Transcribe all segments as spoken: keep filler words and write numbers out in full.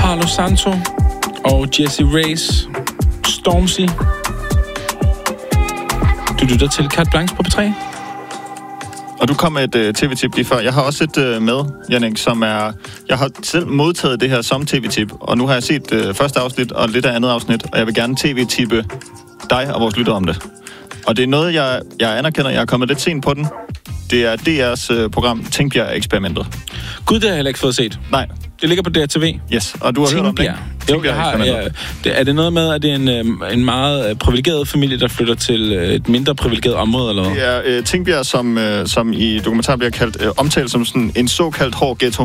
Palo Santo og Jessie Reyes, Stormzy. Du lytter til Carte Blanche på P tre. Og du kom med et uh, tv-tip lige før. Jeg har også et uh, med, Jannik, som er... Jeg har selv modtaget det her som tv-tip, og nu har jeg set uh, første afsnit og lidt af andet afsnit, og jeg vil gerne tv-tippe dig og vores lytter om det. Og det er noget, jeg, jeg anerkender. Jeg er kommet lidt sent på den. Det er D R's uh, program Tingbjerg-eksperimentet. Gud, det har jeg heller ikke fået set. Nej. Det ligger på D R T V. Yes, og du har hørt om det, ikke? Jo, jeg har. Ja. Det, er det noget med, at det er en, en meget privilegeret familie, der flytter til et mindre privilegeret område, eller hvad? Det er uh, Tingbjerg, som, uh, som i dokumentar bliver kaldt, uh, omtalt som sådan en såkaldt hård ghetto.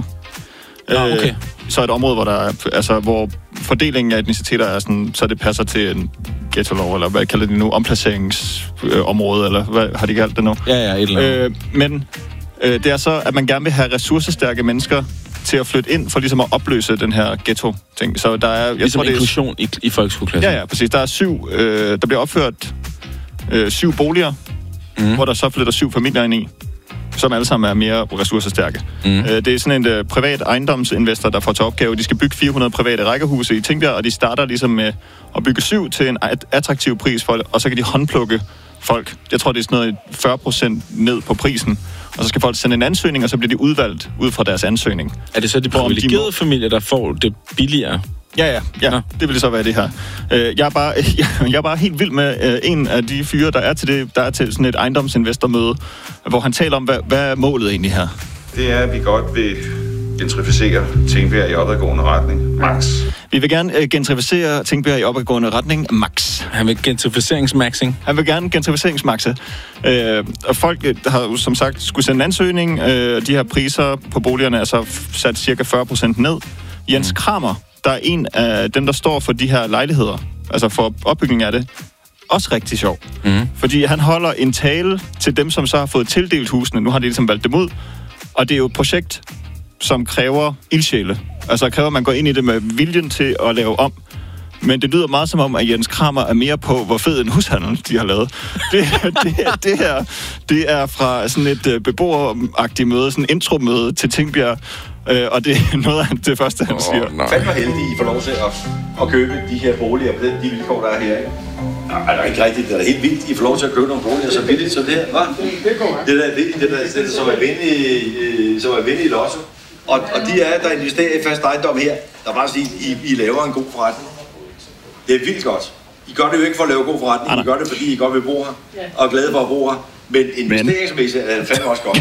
Ah, okay. Uh, så et område, hvor der er, altså, hvor fordelingen af etniciteter er sådan, så det passer til en ghetto-lov, eller hvad kalder de nu, omplaceringsområde, uh, eller hvad har de kaldt det nu? Ja, ja, et eller andet. Uh, men uh, det er så, at man gerne vil have ressourcestærke mennesker til at flytte ind, for ligesom at opløse den her ghetto-ting. Så der er... Jeg ligesom tror, det er inklusion i, i folkeskoleklassen. Ja, ja, præcis. Der er syv... Øh, der bliver opført øh, syv boliger, mm. hvor der så flytter syv familier ind i, som alle sammen er mere ressourcestærke. Mm. Øh, det er sådan en øh, privat ejendomsinvestor, der får til opgave. De skal bygge fire hundrede private rækkehuse i Tingbjerg, og de starter ligesom med at bygge syv til en attraktiv pris, for, og så kan de håndplukke folk. Jeg tror, det er sådan noget fyrre procent ned på prisen. Og så skal folk sende en ansøgning, og så bliver de udvalgt ud fra deres ansøgning. Er det så de privilegerede de må... familier, der får det billigere? Ja, ja, ja. Nå. Det vil det så være, det her. Jeg er bare, jeg er bare helt vild med en af de fyre, der er til, det, der er til sådan et ejendomsinvestormøde, hvor han taler om, hvad, hvad er målet egentlig her? Det er, at vi godt vil gentrificere Tingbjerg i opadgående retning. Max. Vi vil gerne uh, gentrificere Tingbjerg i opadgående retning. Max. Han vil gentrificeringsmaxing. Han vil gerne gentrificeringsmaxe. Uh, og folk uh, har jo som sagt skulle sende en ansøgning. Uh, de her priser på boligerne er så sat cirka fyrre procent ned. Jens mm. Kramer, der er en af dem, der står for de her lejligheder, altså for opbygning af det, også rigtig sjov. Mm. Fordi han holder en tale til dem, som så har fået tildelt husene. Nu har de ligesom valgt dem ud. Og det er jo et projekt, som kræver ildsjæle. Altså kræver, at man går ind i det med viljen til at lave om. Men det lyder meget som om, at Jens Kramer er mere på, hvor fed en hushandel de har lavet. Det, det, det her, det er fra sådan et uh, beboeragtigt møde, sådan en intromøde til Tingbjerg. Uh, og det er noget af det første, han oh, siger. Fandme heldig, I får lov til at, at købe de her boliger på de vilkår, der er her, ikke? Nej, det er ikke rigtigt. Det er helt vildt. I får lov til at købe nogle boliger så billigt som det her, hva'? Det der er vildt, det der er det, som er vinde i, som er vinde i lotto. Og, og de er, der investerer i fast ejendom her, der bare sige, I, I laver en god forretning. Det er vildt godt. I gør det jo ikke for at lave god forretning, I gør det, fordi I godt vil bo her, og er glade for at bo her. Men investeringsmæssigt er det fandme også godt.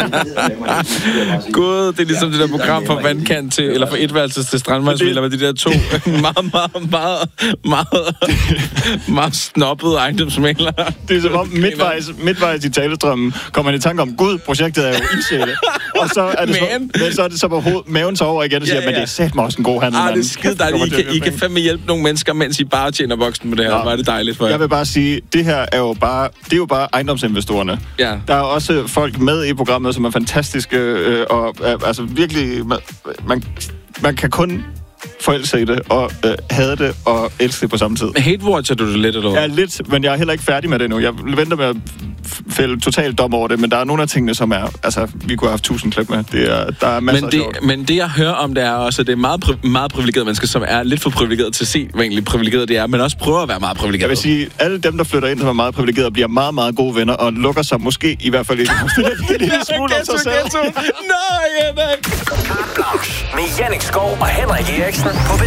Gud, det er ligesom det der program fra vandkant til, eller fra etværelses til strandvejsviller med de der to meget, meget, meget, meget, meget snobbede ejendomsmæglere. Det er som om midtvejs, midtvejs i talestrømmen kommer man i tanke om, gud, projektet er jo ildsjæle. Og så er det så, men så, er det så på hoved, maven så over igen og siger, ja, ja. Men det er satme også en god handel. Ah, det er skide dejligt. I kan, I kan fandme hjælpe nogle mennesker, mens I bare tjener voksen med det her. Nå, var det dejligt for jer. Jeg vil bare sige, det her er jo bare, det er jo bare ejendomsinvestor. Ja. Der er også folk med i programmet, som er fantastiske, øh, og øh, altså virkelig, man, man, man kan kun forelske sig i det, og øh, hade det, og elske det på samme tid. Hate-watcher du det lidt, eller hvad? Ja, lidt, men jeg er heller ikke færdig med det nu. Jeg venter med at fælde totalt dom over det, men der er nogle af tingene, som er, altså, vi kunne have haft tusind klip med. Det er, der er masser men det, af sjovt. Men det, jeg hører om, det er også, at det er meget, pri- meget privilegerede mennesker, som er lidt for privilegerede til at se, hvor egentlig privilegeret det er, men også prøver at være meget privilegeret. Jeg vil sige, alle dem, der flytter ind, som er meget privilegerede, bliver meget, meget gode venner, og lukker sig måske i hvert fald ikke en lille smule om sig selv. Nej, Jannik! Carte Blanche med Jannik Skov og Henrik Eriksen på P